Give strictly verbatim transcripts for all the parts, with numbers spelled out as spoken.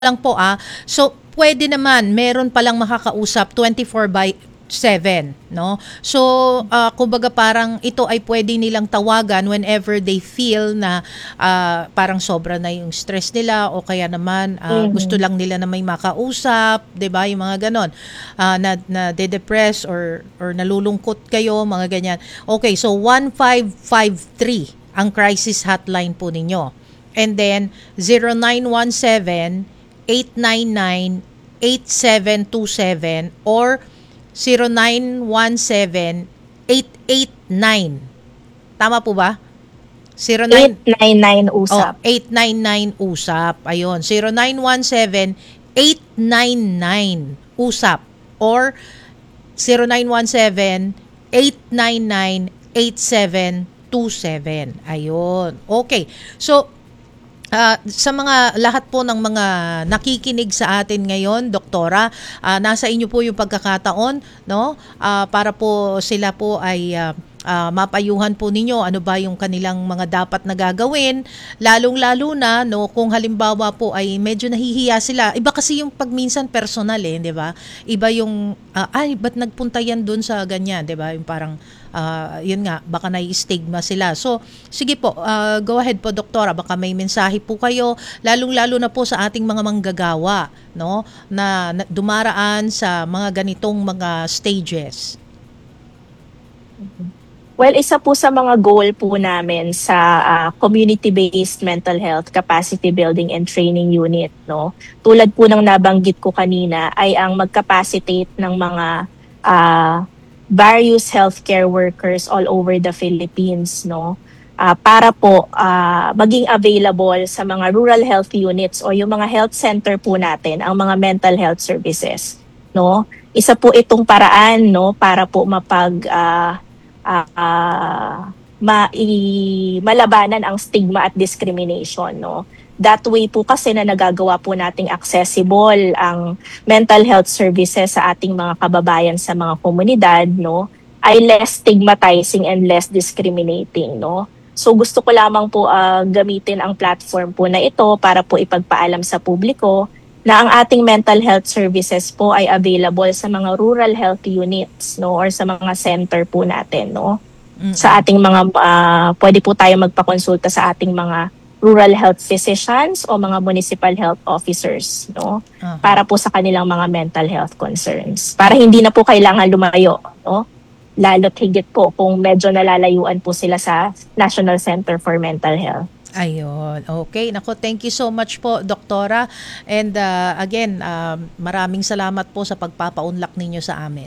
lang po ah. So, pwede naman, meron palang makakausap twenty-four by seven, no? So, uh, kumbaga parang ito ay pwede nilang tawagan whenever they feel na uh, parang sobra na yung stress nila o kaya naman uh, Mhm. gusto lang nila na may makausap, 'di ba? Yung mga ganon. Uh, na na de-depress or or nalulungkot kayo, mga ganyan. Okay, so one five five three ang crisis hotline po ninyo. And then zero nine one seven eight nine nine eight seven two seven or zero nine one seven eight eight nine. Tama po ba? zero nine eight nine nine Oh, usap. eight nine nine usap. Ayun, zero nine one seven eight nine nine usap or zero nine one seven eight nine nine eight seven two seven. Ayun. Okay. So, Uh, sa mga lahat po ng mga nakikinig sa atin ngayon, Doktora, uh, nasa inyo po yung pagkakataon, no? Uh, para po sila po ay uh, uh, mapayuhan po ninyo ano ba yung kanilang mga dapat na gagawin, lalong-lalo na no kung halimbawa po ay medyo nahihiya sila. Iba kasi yung pagminsan personal eh, 'di ba? Iba yung uh, ay ba't nagpunta yan doon sa ganyan, 'di ba? Yung parang Uh, yun nga, baka nai-stigma sila. So, sige po, uh, go ahead po, Doktora. Baka may mensahe po kayo, lalong-lalo na po sa ating mga manggagawa, no? Na, na dumaraan sa mga ganitong mga stages. Well, isa po sa mga goal po namin sa uh, community-based mental health capacity building and training unit, no? Tulad po ng nabanggit ko kanina ay ang mag-capacitate ng mga uh, various healthcare workers all over the Philippines, no? Uh, para po uh, maging available sa mga rural health units o yung mga health center po natin ang mga mental health services, no? Isa po itong paraan, no, para po mapag uh, uh, uh, ma i- malabanan ang stigma at discrimination, no? That way po kasi na nagagawa po nating accessible ang mental health services sa ating mga kababayan sa mga komunidad, no, ay less stigmatizing and less discriminating, no. So gusto ko lamang po uh, gamitin ang platform po na ito para po ipagpaalam sa publiko na ang ating mental health services po ay available sa mga rural health units, no, or sa mga center po natin, no. Mm-hmm. Sa ating mga uh, pwede po tayo magpakonsulta sa ating mga rural health physicians o mga municipal health officers, no? Uh-huh. Para po sa kanilang mga mental health concerns. Para hindi na po kailangan lumayo, no? Lalo't higit po kung medyo nalalayuan po sila sa National Center for Mental Health. Ayun. Okay. Nako, thank you so much po, Doktora. And uh, again, uh, maraming salamat po sa pagpapaunlak ninyo sa amin.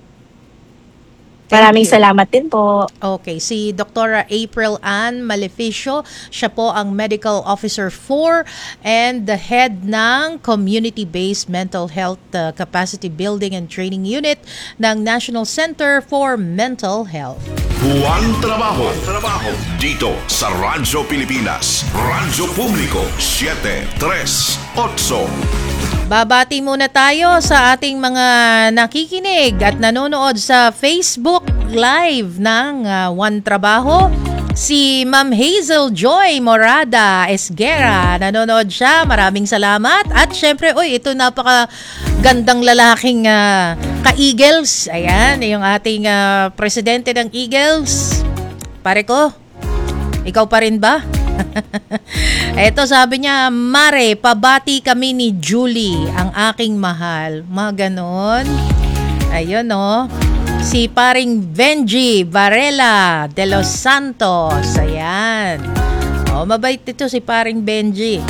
Thank Maraming you. salamat din po. Okay, si Doktora April Ann Maleficio, siya po ang Medical Officer four and the head ng Community-Based Mental Health uh, Capacity Building and Training Unit ng National Center for Mental Health. Buwang trabaho, trabaho dito sa Radyo Pilipinas, Radyo Publiko seven tres eight. Babati muna tayo sa ating mga nakikinig at nanonood sa Facebook Live ng uh, One Trabaho. Si Ma'am Hazel Joy Morada Esguera, nanonood siya. Maraming salamat. At syempre, uy, ito napaka gandang lalaking uh, ka-Eagles. Ayan, yung ating uh, presidente ng Eagles. Pare ko, ikaw pa rin ba? Eto, sabi niya, Mare, pabati kami ni Julie, ang aking mahal. Mga ganon. Ayun, no? Si paring Benji Varela de Los Santos. Ayan. O, mabait ito si paring Benji.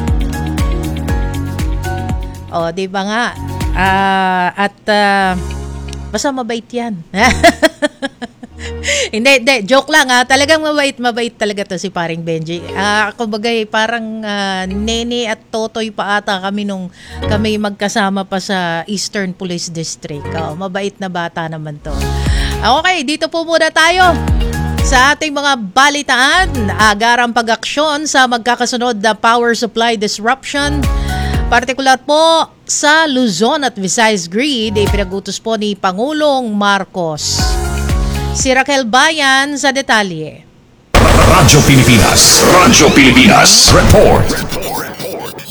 O, di ba nga? Uh, at, uh, basta mabait yan. Hindi, hindi, joke lang ha. Talagang mabait, mabait talaga to si paring Benji. Ah, uh, kumbaga parang uh, nene at totoy pa ata kami nung kami magkasama pa sa Eastern Police District. Oh, mabait na bata naman to. Okay, dito po muna tayo sa ating mga balitaan. Agarang pag-aksyon sa magkakasunod na power supply disruption. Partikular po sa Luzon at Visayas Grid, ipinagutos po ni Pangulong Marcos. Si Raquel Bayan sa detalye. Radyo Pilipinas, Radyo Pilipinas, report.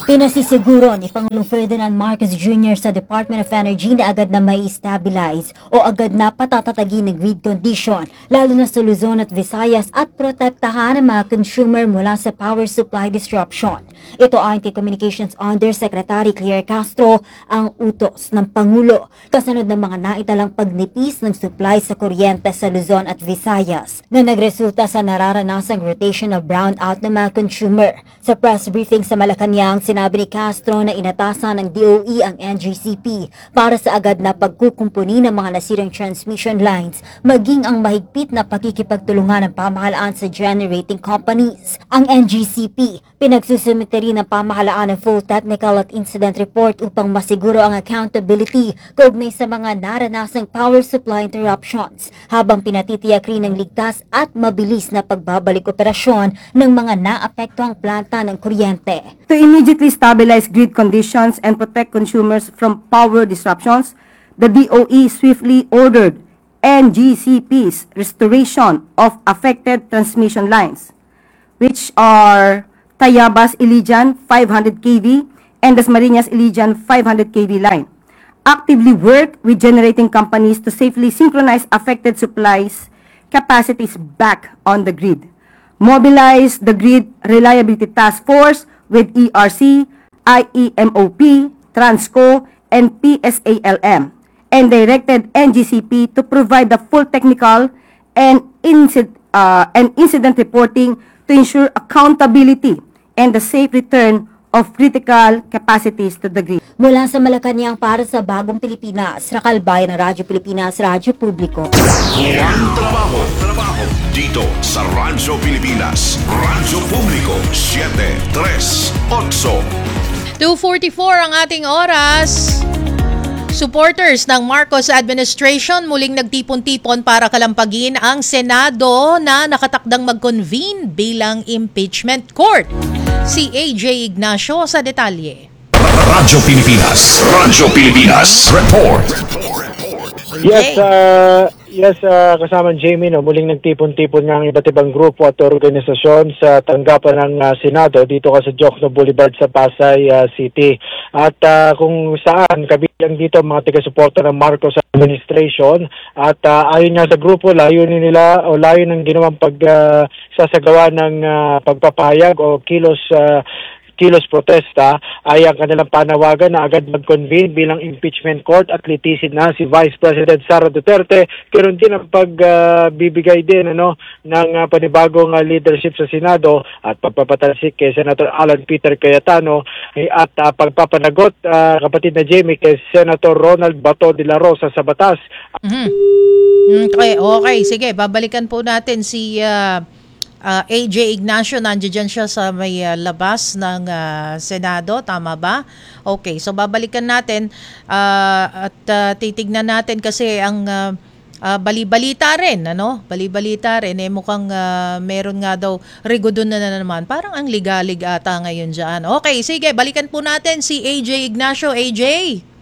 Pinasisiguro ni Pangulong Ferdinand Marcos Junior sa Department of Energy na agad na may stabilize o agad na patatatagin ng grid condition, lalo na sa Luzon at Visayas, at protektahan ang mga consumer mula sa power supply disruption. Ito ayon kay Communications Undersecretary Claire Castro, ang utos ng Pangulo, kasunod ng mga naitalang pagnipis ng supply sa kuryente sa Luzon at Visayas na nagresulta sa nararanasang rotation of brownout ng mga consumer. Sa press briefing sa Malacanang, sinabi ni Castro na inatasan ng D O E ang N G C P para sa agad na pagkukumpuni ng mga nasirang transmission lines, maging ang mahigpit na pakikipagtulungan ng pamahalaan sa generating companies. Ang N G C P pinagsusumite rin ng pamahalaan ng full technical at incident report upang masiguro ang accountability kaugnay sa mga naranasang power supply interruptions, habang pinatitiyak rin ng ligtas at mabilis na pagbabalik operasyon ng mga naapektuhang planta ng kuryente. To immediately stabilize grid conditions and protect consumers from power disruptions, the D O E swiftly ordered N G C P's restoration of affected transmission lines, which are Tayabas Ilijan five hundred K V and Dasmariñas Ilijan five hundred K V line. Actively work with generating companies to safely synchronize affected supplies capacities back on the grid. Mobilize the Grid Reliability Task Force with E R C, I E M O P, Transco, and P S A L M, and directed N G C P to provide the full technical and, incident, uh, and incident reporting to ensure accountability and the safe return of critical capacities to the grid. Mula sa Malacanang para sa Bagong Pilipinas, Rakal Bayan ng Radyo Pilipinas, Radyo Publiko. Walang trabaho, trabaho dito sa Radyo Pilipinas, Radyo Publiko, siyete tres otso. two forty-four ang ating oras. Supporters ng Marcos administration muling nagtipon-tipon para kalampagin ang Senado na nakatakdang mag-convene bilang impeachment court. Si A J Ignacio sa detalye. Radyo Pilipinas, Radyo Pilipinas, report. Yes, uh, yes uh, kasama Jamie, no, muling nagtipon-tipon ng iba't ibang grupo at organisasyon sa tanggapan ng uh, Senado dito ka sa Jokno Boulevard sa Pasay uh, City. At uh, kung saan kabilang dito mga taga-suporta ng Marcos administration, at uh, ayon nga sa grupo, layunin nila o layon ng ginawang pagsasagawa uh, ng uh, pagpapahayag o kilos uh, kilos protesta ay ang kanilang panawagan na agad mag-convene bilang impeachment court at litisin na si Vice President Sara Duterte. Karoon din ang pagbibigay uh, din ano ng uh, panibagong uh, leadership sa Senado at pagpapatalsik kay Senator Alan Peter Cayetano eh, at uh, pagpapanagot uh, kapatid na Jamie kay Senator Ronald Bato de la Rosa sa batas. Mm-hmm. Okay, okay, sige, babalikan po natin si uh... Uh, A J Ignacio, nandiyan siya sa may uh, labas ng uh, Senado, tama ba? Okay, so babalikan natin uh, at uh, titignan natin kasi ang uh, uh, bali-balita rin, ano? Bali-balita rin, eh mukhang uh, meron nga daw rigudon na, na naman. Parang ang ligalig ata ngayon dyan. Okay, sige, balikan po natin si A J Ignacio. A J?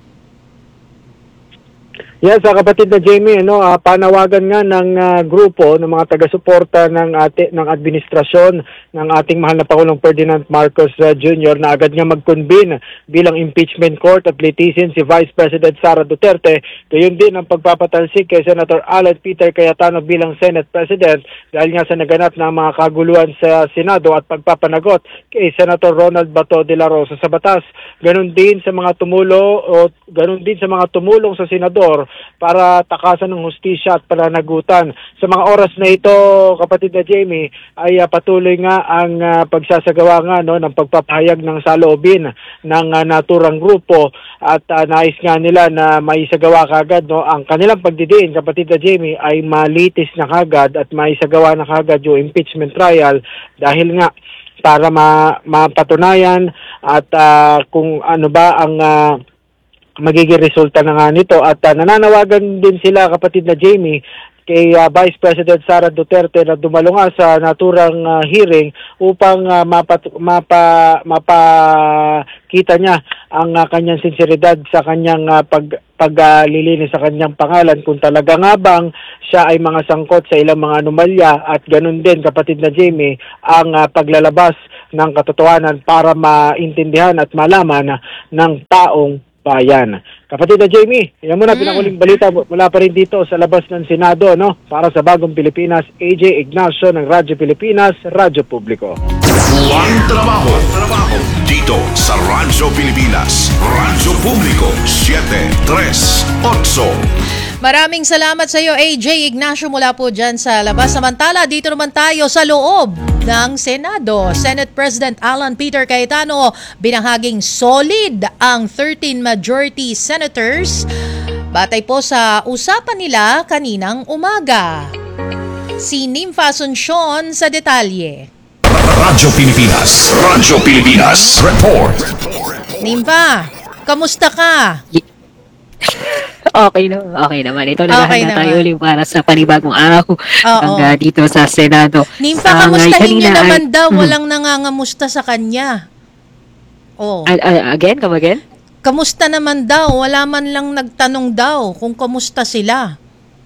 Yes, uh, kapatid na Jamie, ano, uh, panawagan nga ng uh, grupo ng mga taga-suporta ng ate, ng administrasyon ng ating mahal na Pangulong Ferdinand Marcos uh, Junior na agad nga mag-convene bilang impeachment court at litisin si Vice President Sara Duterte. Gayon din ang pagpapatalsik kay Senator Alan Peter Cayetano bilang Senate President dahil nga sa naganap na mga kaguluhan sa Senado at pagpapanagot kay Senator Ronald Bato de la Rosa sa batas. Ganon din sa mga tumulo o ganon din sa mga tumulong sa senador para takasan ng hustisya at pananagutan. Sa mga oras na ito, kapatid na Jamie, ay uh, patuloy nga ang uh, pagsasagawa nga no, ng pagpapahayag ng saloobin ng uh, naturang grupo at uh, nais nga nila na maisagawa kagad no, ang kanilang pagdidiin, kapatid na Jamie, ay malitis na kagad at maisagawa na kagad yung impeachment trial dahil nga para ma mapatunayan at uh, kung ano ba ang uh, magiging resulta na nga nito. At uh, nananawagan din sila, kapatid na Jamie, kay uh, Vice President Sara Duterte na dumalo nga sa naturang uh, hearing upang uh, mapat, mapa, mapakita niya ang uh, kanyang sinseridad sa kanyang uh, pag paglilinis uh, sa kanyang pangalan, kung talaga nga bang siya ay mga sangkot sa ilang mga anomalya, at ganun din, kapatid na Jamie, ang uh, paglalabas ng katotohanan para maintindihan at malaman uh, ng taong bayan. Kapatid na Jamie, yan muna, mm. pinakuling balita mula pa rin dito sa labas ng Senado, no? Para sa Bagong Pilipinas, A J Ignacio ng Radyo Pilipinas, Radyo Publiko. Buwang trabaho, trabaho dito sa Radyo Pilipinas, Radyo Publiko, siyete tres otso. Maraming salamat sa iyo, A J Ignacio, mula po dyan sa labas. Samantala, dito naman tayo sa loob ng Senado. Senate President Alan Peter Cayetano binahaging solid ang thirteen majority senators batay po sa usapan nila kaninang umaga. Si Nympha Asuncion sa detalye. Radyo Pilipinas, Radyo Pilipinas, report. Nympha, kamusta ka? Okay naman, okay naman. Ito na Okay na naman. tayo ulit para sa panibagong araw Oo. hanggang dito sa Senado. Nympha, Sa kamustahin niyo kanina naman ay- daw, Hmm. walang nangangamusta sa kanya. Oh. Ah, ah, again, come again? Kamusta naman daw? Wala man lang nagtanong daw kung kamusta sila.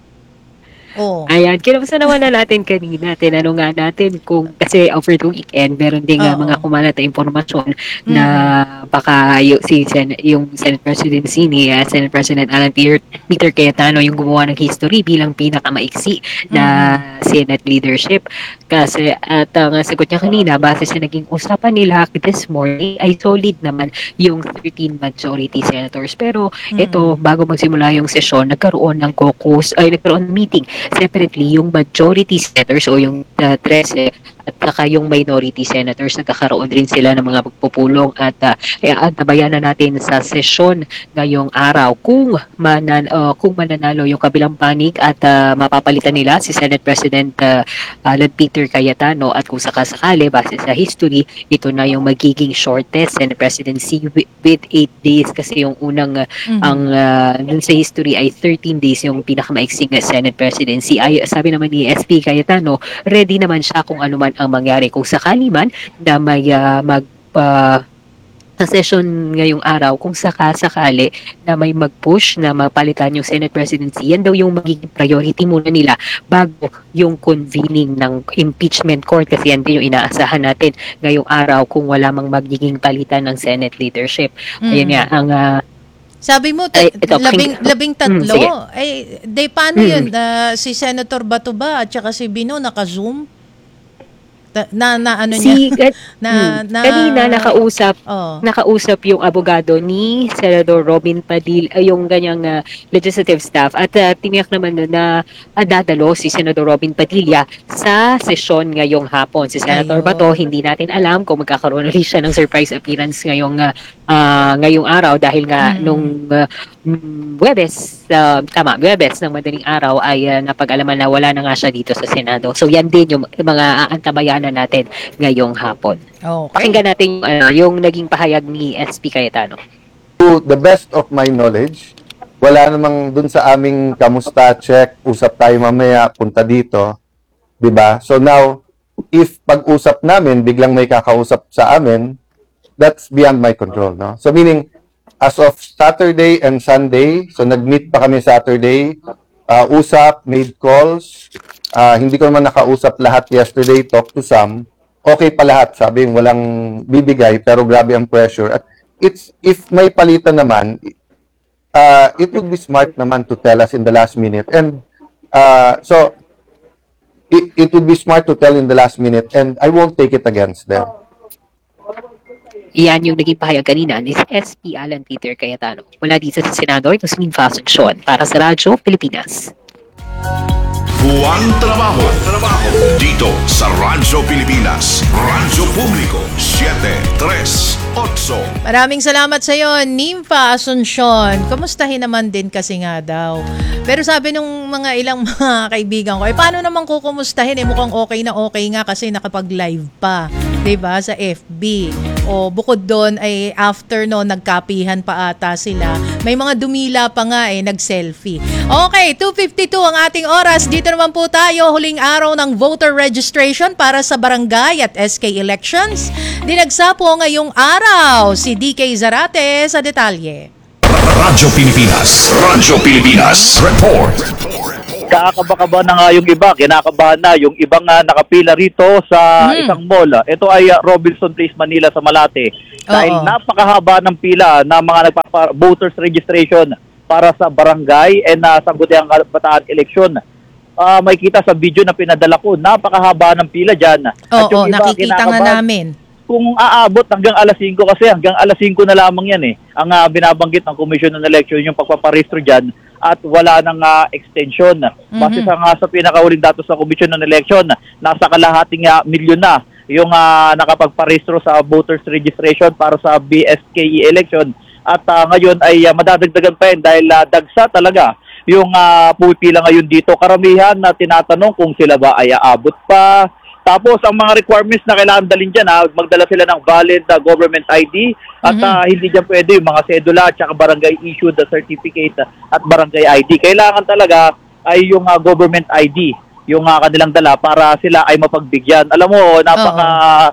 Oh. Ayan, kinamusta naman na natin kanina. Tinanong nga natin kung, kasi over the weekend, meron din nga Oo. mga kumalat na impormasyon na baka yung, si Sen, yung Senate Presidency ni uh, Senate President Alan Peter, Peter Cayetano yung gumawa ng history bilang pinakamaiksi na Senate leadership. Kasi at ang sagot niya kanina, base sa naging usapan nila this morning, ay solid naman yung thirteen majority senators. Pero ito, bago magsimula yung sesyon, nagkaroon ng caucus, ay nagkaroon ng meeting separately yung majority senators o yung uh, thirteen at saka yung minority senators. Nagkakaroon rin sila ng mga pagpupulong at uh, antabayan na natin sa sesyon ngayong araw kung manan uh, kung mananalo yung kabilang panig at uh, mapapalitan nila si Senate President uh, Alan Peter Cayetano, at kung sakasakali base sa history, ito na yung magiging shortest Senate presidency with, with eight days kasi yung unang uh, Mhm. ang uh, dun sa history ay thirteen days yung pinakamaiksing na Senate presidency. Ay sabi naman ni S P Cayetano, ready naman siya kung ano man ang mangyari kung sakali man na may uh, mag uh, sa session ngayong araw, kung sakasakali na may mag-push na mapalitan yung Senate presidency, yan daw yung magiging priority muna nila bago yung convening ng impeachment court, kasi yan din yung inaasahan natin ngayong araw kung wala mang magiging palitan ng Senate leadership. Ayun nga ang uh, Sabi mo, Ay, ta- ito, labing, pakinggan. labing tatlo. Mm, sige. Ay, de, paano Mm. yun? Ah, si Senator Bato ba at saka si Bino naka-zoom? Ta- Na, na ano si niya? uh, Na, hmm, na, kanina nakausap Oh. nakausap yung abogado ni Senador Robin Padilla, ay yung ganyang uh, legislative staff, at uh, tiniyak naman na, na uh, dadalo si Senador Robin Padilla sa sesyon ngayong hapon. Si Senator Ayun. Bato, hindi natin alam kung magkakaroon ulit siya ng surprise appearance ngayong uh, uh, ngayong araw dahil nga Mm. nung uh, mm, Webes, uh, tama, Webes ng madaling araw ay uh, napag-alaman na wala na nga siya dito sa Senado. So yan din yung mga aantabayanan natin ngayong hapon. Okay. Pakinggan natin yung, ano, yung naging pahayag ni S P Cayetano. To the best of my knowledge, wala namang dun sa aming kamusta check, usap tayo mamaya, punta dito, 'di ba? So now, if pag-usap namin biglang may kakausap sa amin, that's beyond my control, no? So meaning as of Saturday and Sunday, so nag-meet pa kami Saturday, uh, usap, made calls, uh, hindi ko naman nakausap lahat yesterday, talk to some, okay pa lahat, sabi yung walang bibigay, pero grabe ang pressure. At it's, if may palitan naman, uh, it would be smart naman to tell us in the last minute. And uh, so, it, it would be smart to tell in the last minute, and I won't take it against them. Iyan yung naging pahayag kanina ni S P Alan Peter Cayetano. Mula dito sa Senado, ito si Nympha Asuncion para sa Radyo Pilipinas. Buwang trabaho, trabaho dito sa Radyo Pilipinas, Radyo Publiko, siyete tres otso. Maraming salamat sa iyo, Nympha Asuncion. Kumustahin naman din kasi nga daw. Pero sabi nung mga ilang mga kaibigan ko, eh paano naman kukumustahin? Eh mukhang okay na okay nga kasi nakapag-live pa. 'Di ba sa F B? O bukod doon ay after no nagkapihan pa ata sila. May mga dumila pa nga eh, nag-selfie. Okay, two fifty-two ang ating oras. Dito naman po tayo, huling araw ng voter registration para sa barangay at S K elections. Dinagsa po ngayong araw si D K Zarate sa detalye. Radyo Pilipinas. Radyo Pilipinas. Report. Kakaba-kaba na nga yung iba, kinakabahan na yung ibang uh, nakapila rito sa hmm. isang mall. Ito ay uh, Robinson Place, Manila sa Malate. Dahil Oo. napakahaba ng pila na mga nagpapa-voters registration para sa barangay and uh, sa Sangguniang Bataan election. Uh, may kita sa video na pinadala ko, napakahaba ng pila dyan. Oo, nakikita nga namin. Kung aabot hanggang alas singko kasi hanggang alas singko na lamang yan eh. Ang uh, binabanggit ng Commission on Election yung pagpaparehistro dyan at wala nang uh, extension. Mm-hmm. Base sa nga sa pinakahuling datos sa Commission on Election, nasa kalahating uh, milyon na yung uh, nakapagparehistro sa voters registration para sa B S K E election. At uh, ngayon ay uh, madadagdagan pa yun dahil uh, dagsa talaga yung uh, pupila ngayon dito. Karamihan na tinatanong kung sila ba ay aabot pa. Tapos, ang mga requirements na kailangan dalhin dyan, ha, magdala sila ng valid uh, government I D at mm-hmm. uh, hindi dyan pwede yung mga sedula at saka barangay issued uh, certificate uh, at barangay I D. Kailangan talaga ay yung uh, government I D, yung uh, kanilang dala para sila ay mapagbigyan. Alam mo, napaka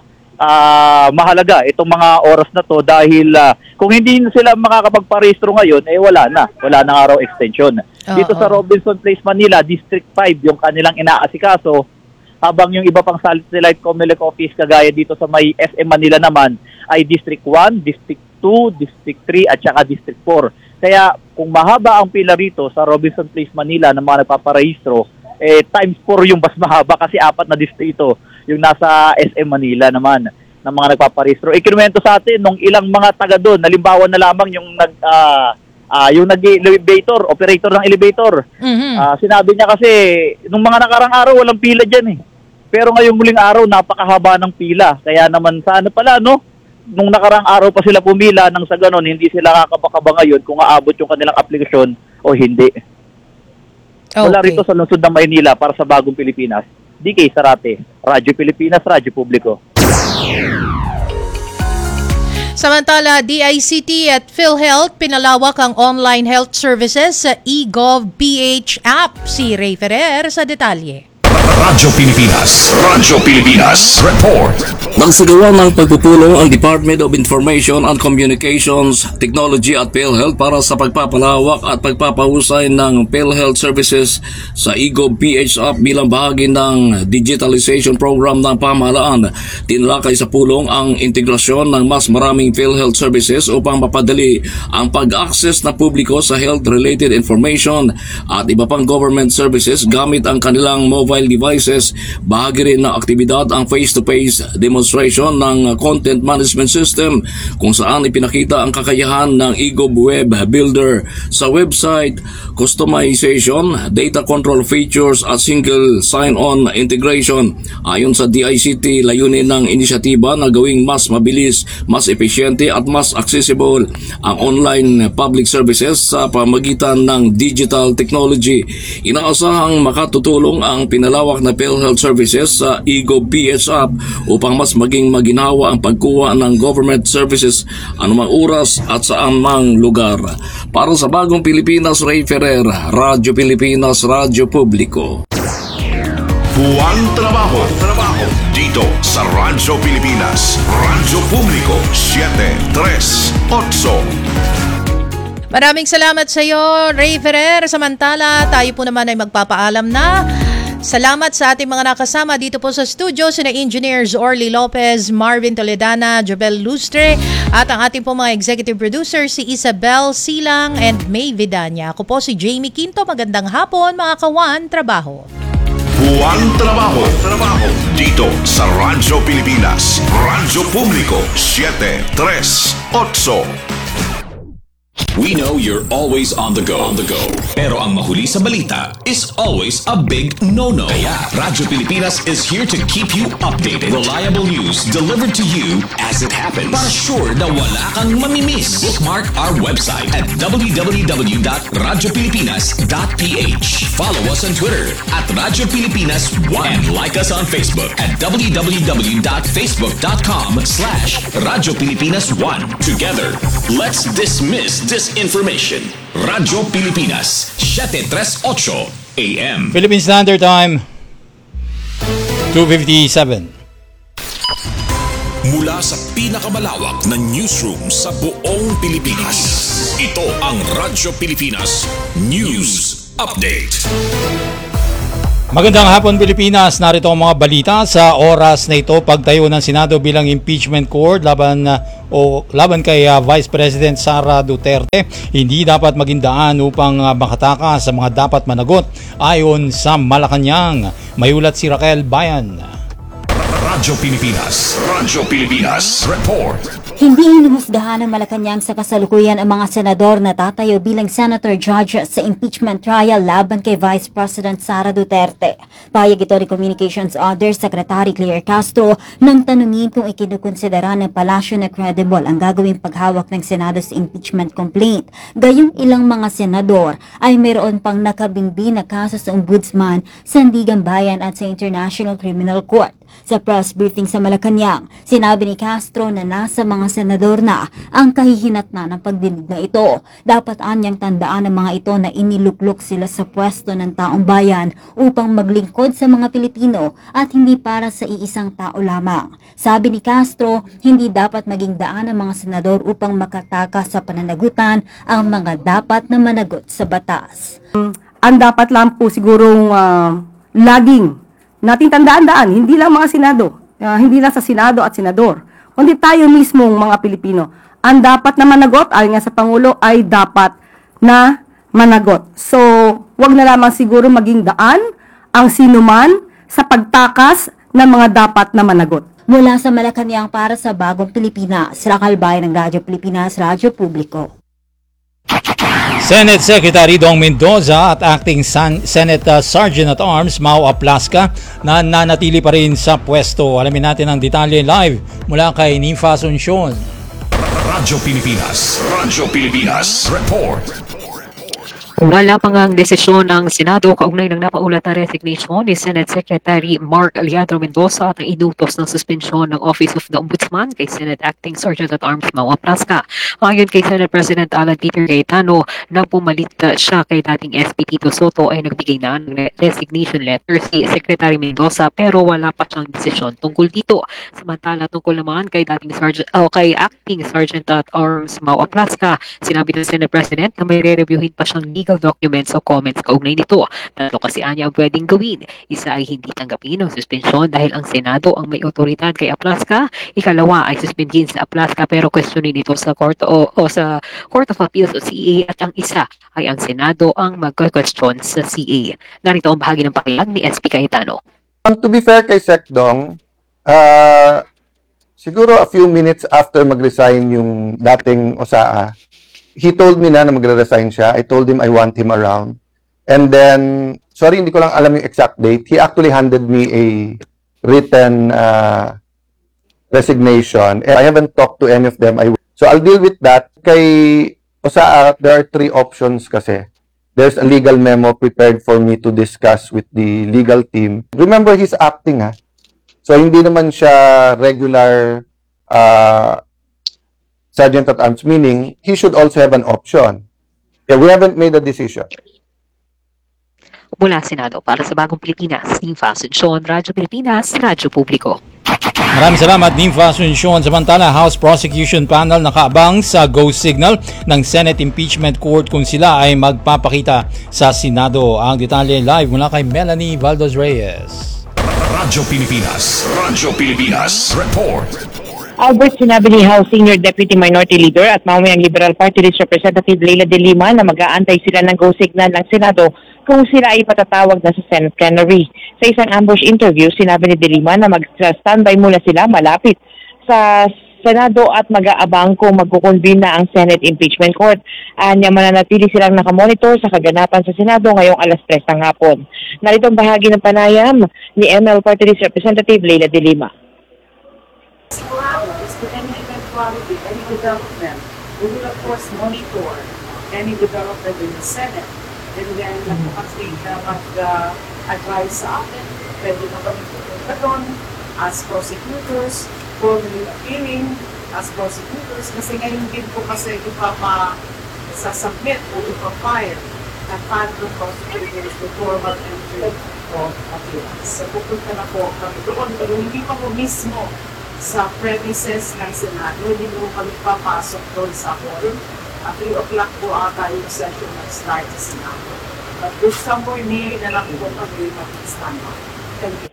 uh, mahalaga itong mga oras na to dahil uh, kung hindi sila makakapagparehistro ngayon, eh wala na. Wala na nga raw extension. Uh-oh. Dito sa Robinson Place, Manila, District five, yung kanilang inaasikaso, habang yung iba pang satellite Comelec office kagaya dito sa may S M Manila naman ay District one, District two, District three at saka District four. Kaya kung mahaba ang pila rito sa Robinson Place Manila ng mga nagpaparehistro, eh times four yung mas mahaba kasi apat na distrito yung nasa S M Manila naman ng mga nagpaparehistro. Ikinuwento sa atin nung ilang mga taga doon, halimbawa na lamang yung nag uh, uh, yung nag-elevator, operator ng elevator. Mm-hmm. Uh, sinabi niya kasi nung mga nakarang araw walang pila diyan eh. Pero ngayong muling araw, napakahaba ng pila. Kaya naman, sana pala, no? Nung nakarang araw pa sila pumila, nang sa ganon, hindi sila kakabakaba ngayon kung aabot yung kanilang aplikasyon o hindi. Okay. Wala rito sa lungsod ng Maynila para sa Bagong Pilipinas. D K Zarate, Radyo Pilipinas, Radyo Publiko. Samantala, D I C T at PhilHealth pinalawak ang online health services sa eGovPH app. Si Ray Ferrer sa detalye. Radyo Pilipinas. Radyo Pilipinas. Report. Nagsagawa ng pagpupulong ang Department of Information and Communications Technology at PhilHealth para sa pagpapalawak at pagpapahusay ng PhilHealth services sa eGovPH app bilang bahagi ng digitalization program ng pamahalaan. Tinalakay sa pulong ang integrasyon ng mas maraming PhilHealth services upang mapadali ang pag-access ng publiko sa health-related information at iba pang government services gamit ang kanilang mobile devices. Bahagi rin ng aktibidad ang face-to-face demonstration ng content management system kung saan ipinakita ang kakayahan ng eGov Web Builder sa website, customization, data control features at single sign-on integration. Ayon sa D I C T, layunin ng inisyatiba na gawing mas mabilis, mas epesyente at mas accessible ang online public services sa pamagitan ng digital technology. Inaasahang makatutulong ang pinalawak na PhilHealth services sa eGovPH app upang mas maging maginhawa ang pagkuha ng government services anumang oras at saan mang lugar. Para sa Bagong Pilipinas, Ray Ferrer, Radyo Pilipinas, Radyo Publiko. Buwang trabaho, trabaho dito sa Radyo Pilipinas, Radyo Publiko, seven tres eight. Maraming salamat sa iyo, Ray Ferrer. Samantala, tayo po naman ay magpapaalam na. Salamat sa ating mga nakasama dito po sa studio, sina Engineers Orly Lopez, Marvin Toledana, Jobel Lustre, at ang ating po mga executive producer si Isabel Silang and May Vidanya. Ako po si Jamie Quinto. Magandang hapon mga kawan, trabaho. Buwang trabaho, trabaho dito sa Radyo Pilipinas, Radyo Publiko, seven tres eight. We know you're always on the go. On the go. Pero ang mahuli sa balita is always a big no-no. Kaya Radyo Pilipinas is here to keep you updated. Reliable news delivered to you as it happens. Para sure na wala kang mamimiss. Bookmark our website at w w w dot radyo pilipinas dot p h. Follow us on Twitter at Radyo Pilipinas one and like us on Facebook at w w w dot facebook dot com slash Radyo Pilipinas one. Together, let's dismiss dis Always information. Radyo Pilipinas, seven thirty-eight A M. Philippine Standard Time, two fifty-seven. Mula sa pinakamalawak na newsroom sa buong Pilipinas, ito ang Radyo Pilipinas News Update. Magandang hapon Pilipinas, narito ang mga balita sa oras na ito. Pagtayo ng Senado bilang impeachment court laban uh, o laban kay uh, Vice President Sara Duterte, hindi dapat maging daan upang uh, makatakas sa mga dapat managot ayon sa Malacanang. Mayulat si Raquel Bayan. Radyo Pilipinas, Radyo Pilipinas Report. Hindi hinuhusgahan ng Malacanang sa kasalukuyan ang mga senador na tatayo bilang senator judge sa impeachment trial laban kay Vice President Sara Duterte. Payag ito ni Communications Under Secretary Claire Castro nang tanungin kung ikinukonsidera ng palasyo na credible ang gagawing paghawak ng Senado sa impeachment complaint. Gayong ilang mga senador ay mayroon pang nakabingbi na kaso sa Ombudsman, Sandigan Bayan at sa International Criminal Court. Sa press briefing sa Malacanang, sinabi ni Castro na nasa mga senador na ang kahihinatnan ng pagdinig na ito. Dapat anyang tandaan ng mga ito na iniluklok sila sa pwesto ng taong bayan upang maglingkod sa mga Pilipino at hindi para sa iisang tao lamang. Sabi ni Castro, hindi dapat maging daan ng mga senador upang makatakas sa pananagutan ang mga dapat na managot sa batas. Ang dapat lang po sigurong uh, laging nating tandaan-daan, hindi lang mga Senado, uh, hindi lang sa Senado at Senador, kundi tayo mismong mga Pilipino. Ang dapat na managot, ayon nga sa Pangulo, ay dapat na managot. So, wag na lamang siguro maging daan ang sinuman sa pagtakas ng mga dapat na managot. Mula sa Malacanang para sa Bagong Pilipinas, Raquel Bayan ng Radyo Pilipinas, Radyo Publiko. Senate Secretary Dong Mendoza at Acting San- Senate uh, Sergeant at Arms Mau Aplaska na nanatili pa rin sa pwesto. Alamin natin ang detalye live mula kay Ninfa Asuncion. Radyo Pilipinas, Radyo Pilipinas Report. Wala pa ngang desisyon ng Senado kaugnay ng napaulat na resignation ni Senate Secretary Mark Leandro Mendoza at ang inutos ng suspensyon ng Office of the Ombudsman kay Senate Acting Sergeant at Arms Mau Aplaska. Ayon kay Senate President Alan Peter Cayetano, nang pumalit siya kay dating S P Tito Soto ay nagbigay na ng resignation letter si Secretary Mendoza pero wala pa siyang desisyon tungkol dito. Samantala tungkol naman kay dating Sergeant o kay Acting Sergeant at Arms Mau Aplaska, sinabi ng Senate President na may re-reviewin pa siyang legal documents o comments kaugnay nito. Tatlo kasi anya ang pwedeng gawin. Isa ay hindi tanggapin ang suspensyon dahil ang Senado ang may otoridad kay Aplaska. Ikalawa ay suspendin sa Aplaska pero questionin ito sa Court o, o sa Court of Appeals o C A, at ang isa ay ang Senado ang magka-question sa C A. Narito ang bahagi ng pakayag ni S P Cayetano. Um, to be fair kay Sec Dong, uh, siguro a few minutes after mag-resign yung dating O S A A, he told me na na magre-resign siya. I told him I want him around. And then, sorry, hindi ko lang alam yung exact date. He actually handed me a written uh, resignation. And I haven't talked to any of them. I, so I'll deal with that. Kay O S A A, there are three options kasi. There's a legal memo prepared for me to discuss with the legal team. Remember, he's acting, ha? So hindi naman siya regular uh, Sergeant at Arms, meaning he should also have an option. Yeah, we haven't made a decision. Mula Senado para sa Bagong Pilipinas, Ninfa Asuncion, Radyo Pilipinas, Radyo Publiko. Maraming salamat, Ninfa Asuncion. Samantala, House Prosecution Panel nakaabang sa go signal ng Senate Impeachment Court kung sila ay magpapakita sa Senado. Ang detalye live mula kay Melanie Valdos Reyes. Radyo Pilipinas, Radyo Pilipinas Report. Albert, sinabi ni House Senior Deputy Minority Leader at mamayang Liberal Party List Representative Leila De Lima na mag-aantay sila ng go signal ng Senado kung sila ay patatawag na sa Senate plenary. Sa isang ambush interview, sinabi ni De Lima na mag-standby muna sila malapit sa Senado at mag-aabang kung magkukonvene na ang Senate Impeachment Court. Anya mananatili silang nakamonitor sa kaganapan sa Senado ngayong alas tres ng hapon. Narito ang bahagi ng panayam ni M L Party List Representative Leila De Lima. Is to any eventuality, any development, we will of course monitor any development in the Senate. And then, kasi na mag-advise sa atin, pwede na kami pupunta doon as prosecutors, formally appearing as prosecutors. Kasi ngayon din po kasi ipapa sasubmit o ipapile at paano prosecutors the formal entry of appearance. So pupunta na po kami doon, pero hindi pa po mismo sa premises ng Senado, hindi po kami papasok doon sa hall. At three o'clock po ata yung session nag-start sa Senado. But if somewhere near na lang po kami mag-stand up. Thank you.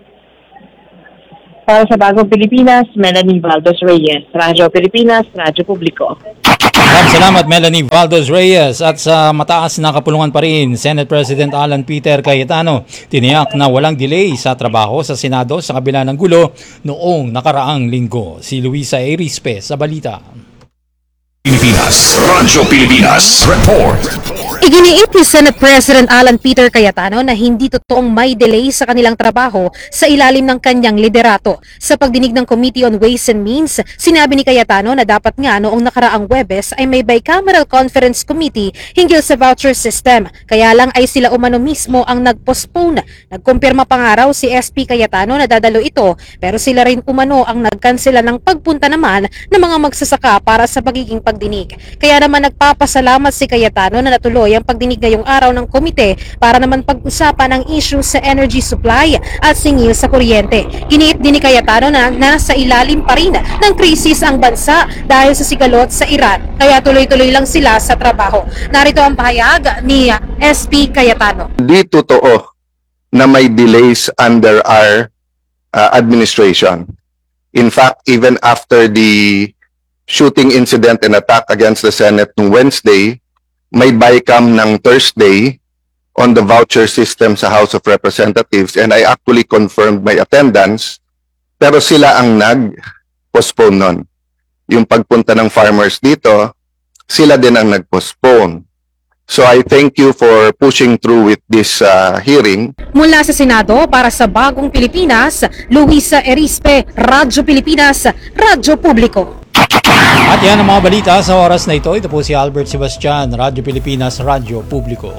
Para sa Bagong Pilipinas, Melanie Valdos Reyes, Radyo Pilipinas, Radyo Publiko. Maraming salamat Melanie Valdos Reyes. At sa mataas na kapulungan pa rin, Senate President Alan Peter Cayetano tiniyak na walang delay sa trabaho sa Senado sa kabila ng gulo noong nakaraang linggo. Si Luisa Erispe sa balita. Pilipinas, Radyo Pilipinas, report. Iginiit ni Senate President Alan Peter Cayetano na hindi totoong may delay sa kanilang trabaho sa ilalim ng kanyang liderato. Sa pagdinig ng Committee on Ways and Means, sinabi ni Cayetano na dapat nga noong nakaraang Huwebes ay may bicameral conference committee hinggil sa voucher system. Kaya lang ay sila umano mismo ang nag-postpone. Nagkumpirma pa nga raw si S P Cayetano na dadalo ito, pero sila rin umano ang nagkansela ng pagpunta naman ng mga magsasaka para sa pagiging pagdinig. Kaya naman nagpapasalamat si Cayetano na natuloy ang pagdinig ngayong araw ng komite para naman pag-usapan ang issue sa energy supply at singil sa kuryente. Giniit din ni Cayetano na nasa ilalim pa rin ng krisis ang bansa dahil sa sigalot sa Iran. Kaya tuloy-tuloy lang sila sa trabaho. Narito ang pahayag ni S P Cayetano. Di totoo na may delays under our uh, administration. In fact, even after the shooting incident and attack against the Senate noong Wednesday, may BICAM ng Thursday on the voucher system sa House of Representatives, and I actually confirmed my attendance, pero sila ang nag-postpone nun. Yung pagpunta ng farmers dito, sila din ang nag-postpone. So I thank you for pushing through with this uh, hearing. Mula sa Senado para sa Bagong Pilipinas, Luisa Erispe, Radyo Pilipinas, Radyo Publiko. At yan ang mga balita sa oras na ito. Ito po si Albert Sebastian, Radyo Pilipinas, Radyo Publiko.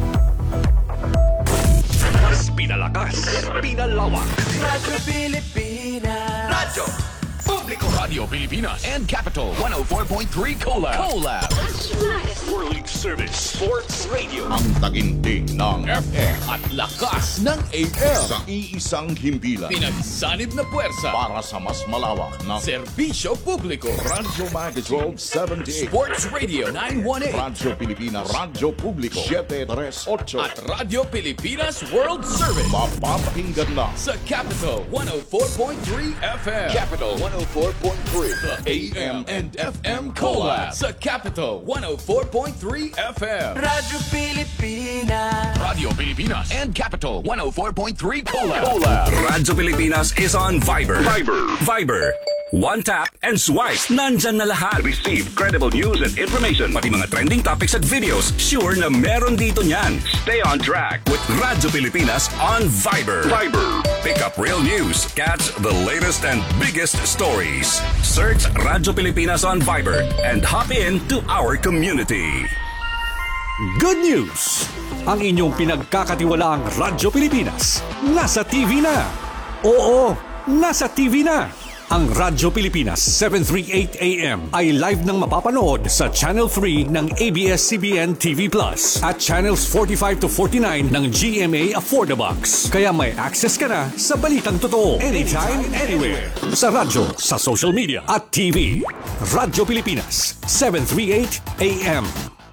Mas pinalakas, pinalawak. Radyo Pilipinas. Radyo Publiko. Radio Pilipinas and Capital one oh four point three Collab. Collab. World Service Sports Radio. Ang taginting ng F M at lakas ng A M. Sa iisang himpilan. Pinagsanib na puwersa para sa mas malawak na serbisyo publiko. Radyo Magazine twelve seventy-eight. Sports Radio nine eighteen. Radyo Pilipinas. Radyo Publiko seven thirty-eight. At Radyo Pilipinas World Service. Mapapakinggan na sa Capital one oh four point three F M. Capital one oh four point three. The A M and F M Collab sa Capital one oh four point three F M. Radyo Pilipinas. Radio Pilipinas and Capital one oh four point three Collab. Collab. Radyo Pilipinas is on Viber. Viber. Viber. One tap and swipe. Nandyan na lahat. Receive credible news and information. Pati mga trending topics at videos. Sure na meron dito niyan. Stay on track with Radyo Pilipinas on Viber. Viber. Pick up real news. Catch the latest and biggest stories. Search Radyo Pilipinas on Viber and hop in to our community. Good news! Ang inyong pinagkakatiwalaang Radyo Pilipinas nasa T V na. Oo, nasa T V na. Ang Radyo Pilipinas seven thirty-eight A M ay live nang mapapanood sa Channel three ng A B S C B N T V Plus at Channels forty-five to forty-nine ng G M A Affordabox. Kaya may access ka na sa balitang totoo anytime, anywhere. Sa radyo, sa social media at T V. Radyo Pilipinas seven thirty-eight A M.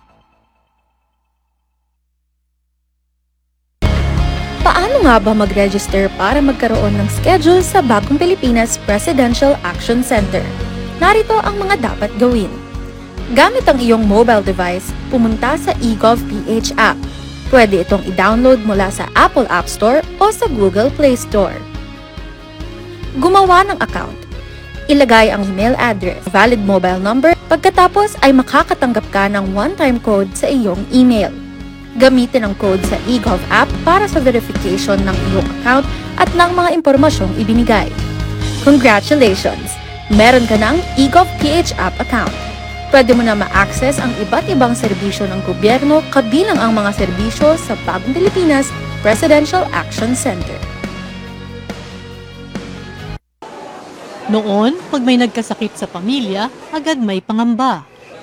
Paano nga ba mag-register para magkaroon ng schedule sa Bagong Pilipinas Presidential Action Center? Narito ang mga dapat gawin. Gamit ang iyong mobile device, pumunta sa eGovPH app. Pwede itong i-download mula sa Apple App Store o sa Google Play Store. Gumawa ng account. Ilagay ang email address, valid mobile number, pagkatapos ay makakatanggap ka ng one-time code sa iyong email. Gamitin ang code sa eGov app para sa verification ng iyong account at ng mga impormasyong ibinigay. Congratulations! Meron ka ng eGovPH app account. Pwede mo na ma-access ang iba't ibang serbisyo ng gobyerno kabilang ang mga serbisyo sa Bagong Pilipinas Presidential Action Center. Noon, pag may nagkasakit sa pamilya, agad may pangamba.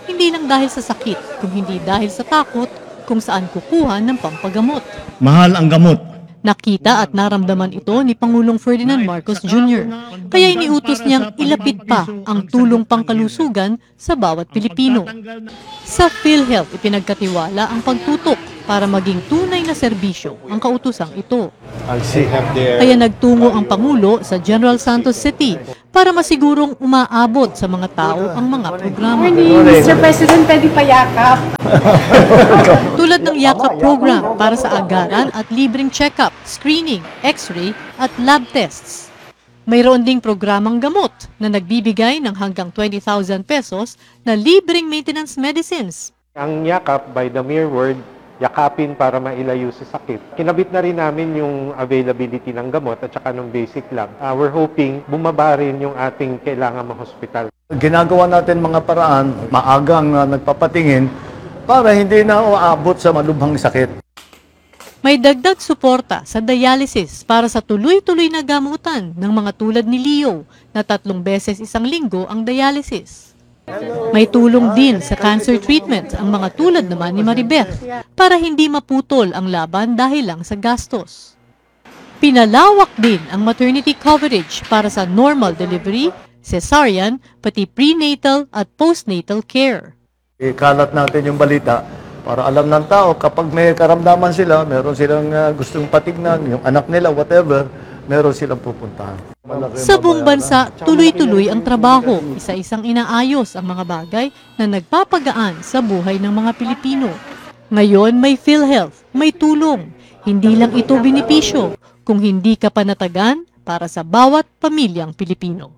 Hindi lang dahil sa sakit, kung hindi dahil sa takot kung saan kukuha ng pampagamot. Mahal ang gamot. Nakita at naramdaman ito ni Pangulong Ferdinand Marcos Junior Kaya iniutos niyang ilapit pa ang tulong pangkalusugan sa bawat Pilipino. Sa PhilHealth, ipinagkatiwala ang pagtutok para maging tunay na serbisyo ang kautusang ito. Kaya nagtungo ang Pangulo sa General Santos City para masigurong umaabot sa mga tao ang mga programa. mister President, pwede payakap. Tulad ng Yakap program para sa agaran at libreng check-up, screening, x-ray at lab tests. Mayroon ding programang gamot na nagbibigay ng hanggang twenty thousand pesos na libreng maintenance medicines. Ang Yakap, by the mere word, yakapin para mailayo sa sakit. Kinabit na rin namin yung availability ng gamot at saka ng basic lang. Uh, we're hoping bumaba rin yung ating kailangan ma-hospital. Ginagawa natin mga paraan, maagang uh, nagpapatingin para hindi na uabot sa malubhang sakit. May dagdag suporta sa dialysis para sa tuloy-tuloy na gamutan ng mga tulad ni Leo na tatlong beses isang linggo ang dialysis. May tulong din sa cancer treatment ang mga tulad naman ni Maribeth para hindi maputol ang laban dahil lang sa gastos. Pinalawak din ang maternity coverage para sa normal delivery, cesarean, pati prenatal at postnatal care. Ikalat natin yung balita para alam ng tao kapag may karamdaman sila, meron silang uh, gustong patignan, yung anak nila, whatever, meron silang pupuntahan. Sa buong bansa, tuloy-tuloy ang trabaho, isa-isang inaayos ang mga bagay na nagpapagaan sa buhay ng mga Pilipino. Ngayon may PhilHealth, may tulong. Hindi lang ito benepisyo, kung hindi ka panatagan para sa bawat pamilyang Pilipino.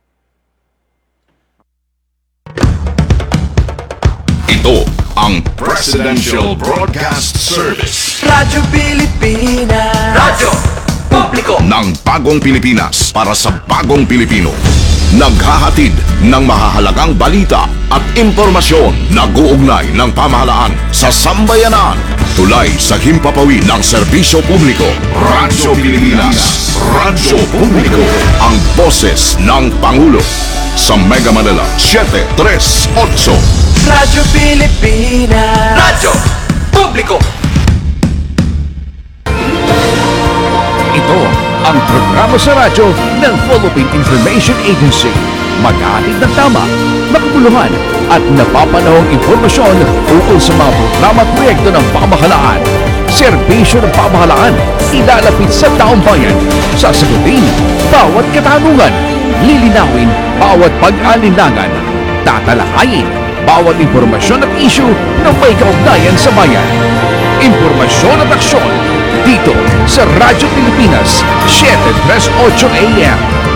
Ito ang Presidential Broadcast Service. Radyo Pilipinas. Radyo Publiko ng bagong Pilipinas para sa bagong Pilipino. Naghahatid ng mahahalagang balita at impormasyon na guugnay ng pamahalaan sa sambayanan. Tulay sa himpapawid ng serbisyo publiko. Radyo Pilipinas. Radyo Publiko. Ang boses ng Pangulo. Sa Mega Manila, seven three eight. Radyo Pilipinas. Radyo Publiko. Ito ang programa sa radyo ng Philippine Information Agency. Maghahatid ng tama, makabuluhan at napapanahong impormasyon ukol sa mga programa at proyekto ng pamahalaan. Serbisyo ng pamahalaan, ilalapit sa taong bayan. Sasagutin bawat katanungan, lilinawin bawat pag-alinlangan, tatalakayin bawat impormasyon at issue na may kaugnayan sa bayan. Impormasyon at aksyon dito sa Radyo Pilipinas, seven three eight A M.